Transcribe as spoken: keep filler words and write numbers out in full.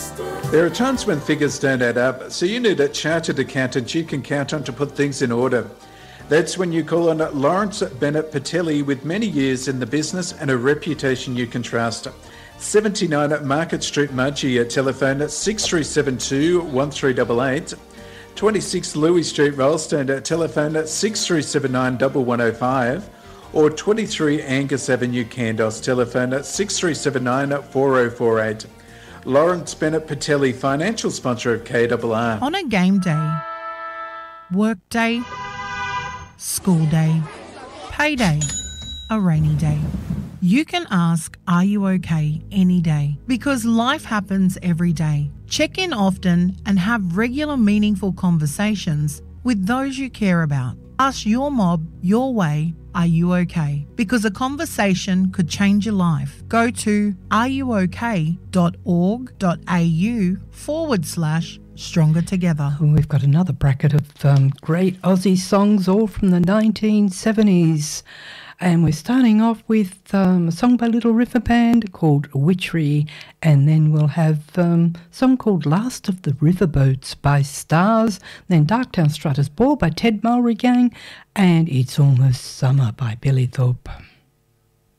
There are times when figures don't add up, so you need a chartered accountant you can count on to put things in order. That's when you call on Lawrence Bennett Patelli, with many years in the business and a reputation you can trust. seventy-nine Market Street, Mudgee, at telephone at six three seven two, one three eight eight. twenty-six Louis Street, Rolleston, at telephone at six three seven nine, one one zero five. Or twenty-three Angus Avenue, Candos, telephone at six three seven nine, four zero four eight. Lawrence Bennett Patelli, financial sponsor of K R R. On a game day, work day, school day, payday, a rainy day, you can ask, are you okay, any day, because life happens every day. Check in often and have regular meaningful conversations with those you care about. Ask your mob your way, are you okay? Because a conversation could change your life. Go to areyouok.org.au forward slash stronger together. We've got another bracket of um, great Aussie songs, all from the nineteen seventies. And we're starting off with um, a song by Little River Band called Witchery, and then we'll have um, a song called Last of the Riverboats by Stars, then Darktown Strutters Ball by Ted Mulry Gang, and It's Almost Summer by Billy Thorpe.